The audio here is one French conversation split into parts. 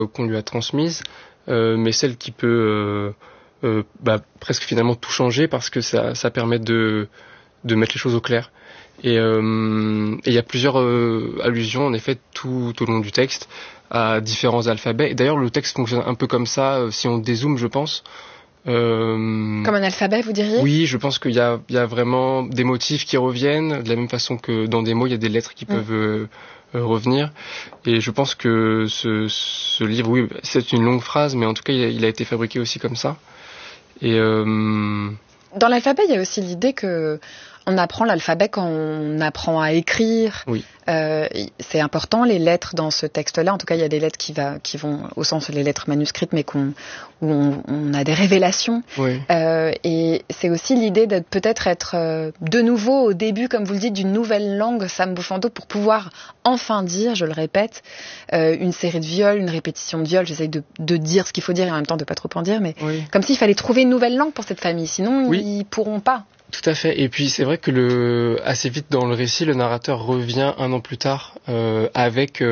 qu'on lui a transmise, mais celle qui peut presque finalement tout changer parce que ça permet de mettre les choses au clair. Et il y a plusieurs allusions en effet tout au long du texte à différents alphabets. Et d'ailleurs le texte fonctionne un peu comme ça si on dézoome, je pense. Comme un alphabet, vous diriez ? Oui, je pense qu'il y a vraiment des motifs qui reviennent de la même façon que dans des mots il y a des lettres qui peuvent revenir. Et je pense que ce livre, oui, c'est une longue phrase, mais en tout cas il a été fabriqué aussi comme ça. Et dans l'alphabet, il y a aussi l'idée que on apprend l'alphabet quand on apprend à écrire. Oui. C'est important, les lettres dans ce texte-là. En tout cas, il y a des lettres qui vont au sens des lettres manuscrites, mais où on a des révélations. Oui. Et c'est aussi l'idée d'être peut-être de nouveau au début, comme vous le dites, d'une nouvelle langue, Sam Bouffando, pour pouvoir enfin dire, je le répète, une série de viols, une répétition de viols. J'essaye de dire ce qu'il faut dire et en même temps de pas trop en dire, mais oui. Comme s'il fallait trouver une nouvelle langue pour cette famille, sinon oui. Ils pourront pas. Tout à fait. Et puis c'est vrai que assez vite dans le récit, le narrateur revient un an plus tard avec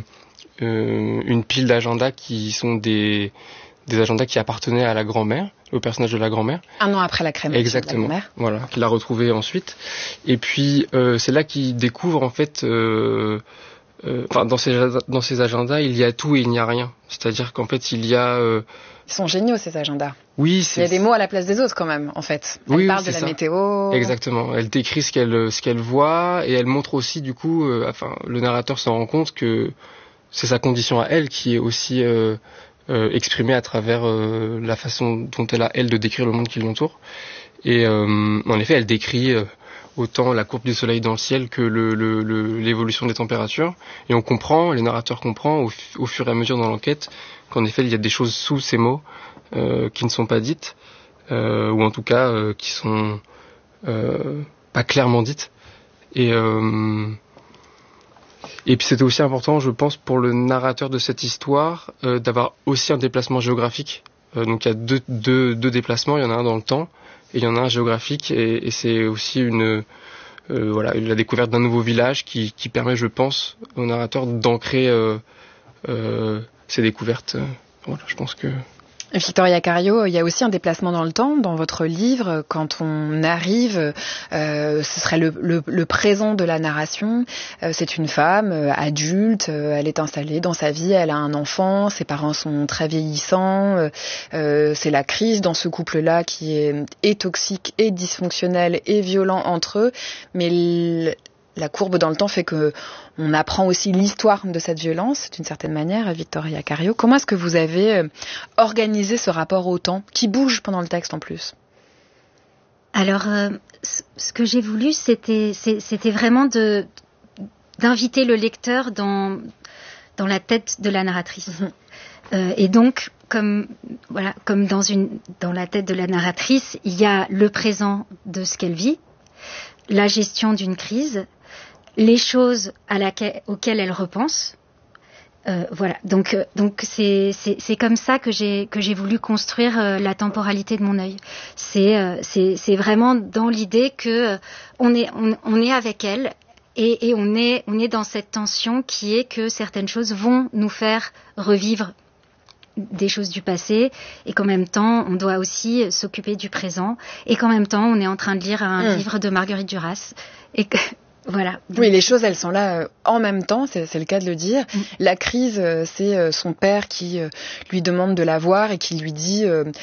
une pile d'agendas qui sont des agendas qui appartenaient à la grand-mère, au personnage de la grand-mère. Un an après la crémation. Exactement. De la grand-mère. Voilà, qu'il a retrouvé ensuite. Et puis c'est là qu'il découvre en fait, dans ces agendas, il y a tout et il n'y a rien. C'est-à-dire qu'en fait il y a Ils sont géniaux ces agendas. Oui, il y a des mots à la place des autres quand même, en fait. Elle parle de la météo. Exactement. Elle décrit ce qu'elle voit et elle montre aussi du coup, le narrateur se rend compte que c'est sa condition à elle qui est aussi exprimée à travers la façon dont elle a de décrire le monde qui l'entoure. Et en effet, elle décrit autant la courbe du soleil dans le ciel que l'évolution des températures. Et on comprend, le narrateur comprend au fur et à mesure dans l'enquête qu'en effet il y a des choses sous ces mots qui ne sont pas dites, ou en tout cas qui sont pas clairement dites. Et puis c'était aussi important, je pense, pour le narrateur de cette histoire d'avoir aussi un déplacement géographique. Donc il y a deux déplacements, il y en a un dans le temps et il y en a un géographique, et c'est aussi la découverte d'un nouveau village qui permet, je pense, au narrateur d'ancrer ses découvertes. Voilà, je pense que... Victoria Cario, il y a aussi un déplacement dans le temps dans votre livre. Quand on arrive, ce serait le présent de la narration. C'est une femme adulte, elle est installée dans sa vie, elle a un enfant, ses parents sont très vieillissants. C'est la crise dans ce couple-là qui est toxique et dysfonctionnel et violent entre eux. Mais la courbe dans le temps fait que on apprend aussi l'histoire de cette violence, d'une certaine manière, Victoria Cario. Comment est-ce que vous avez organisé ce rapport au temps, qui bouge pendant le texte en plus ? Alors, ce que j'ai voulu, c'était vraiment d'inviter le lecteur dans la tête de la narratrice. Et donc, comme dans la tête de la narratrice, il y a le présent de ce qu'elle vit, la gestion d'une crise, les choses auxquelles elle repense. Voilà. Donc c'est comme ça que j'ai voulu construire la temporalité de mon œil. C'est vraiment dans l'idée que on est avec elle et on est dans cette tension qui est que certaines choses vont nous faire revivre des choses du passé, et qu'en même temps on doit aussi s'occuper du présent, et qu'en même temps on est en train de lire un livre de Marguerite Duras, et que voilà. Donc... Oui, les choses, elles sont là en même temps, c'est le cas de le dire. La crise, c'est son père qui lui demande de la voir et qui lui dit,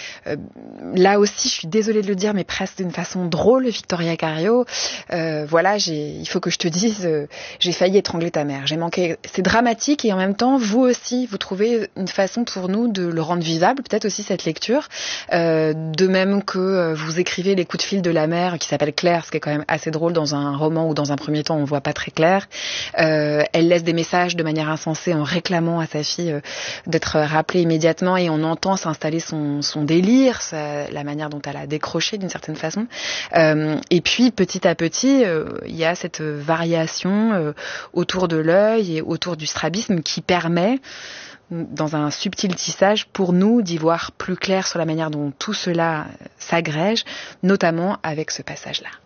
là aussi, je suis désolée de le dire, mais presque d'une façon drôle, Victoria Cario, il faut que je te dise, j'ai failli étrangler ta mère, j'ai manqué. C'est dramatique, et en même temps, vous aussi, vous trouvez une façon pour nous de le rendre vivable, peut-être aussi cette lecture, de même que vous écrivez les coups de fil de la mère qui s'appelle Claire, ce qui est quand même assez drôle dans un roman ou dans un premier temps on voit pas très clair. Elle laisse des messages de manière insensée en réclamant à sa fille d'être rappelée immédiatement, et on entend s'installer son délire, la manière dont elle a décroché d'une certaine façon. Et puis petit à petit, il y a cette variation autour de l'œil et autour du strabisme qui permet, dans un subtil tissage, pour nous d'y voir plus clair sur la manière dont tout cela s'agrège, notamment avec ce passage-là.